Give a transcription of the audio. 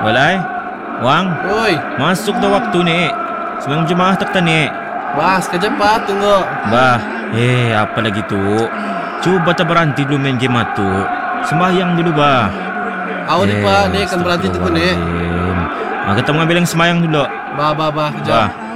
Walay? Wang? Uy, Masuk dah waktu ni. Semang jemaah tak ni. bah sekejap pak, tunggu. Bah, apa lagi tu? Cuba tak berhenti dulu main game tu. Sembahyang dulu bah. Aw ni pak, ni kan berhenti tunggu ni. Kita mengambil yang sembahyang dulu. Bah, kejap. Bah.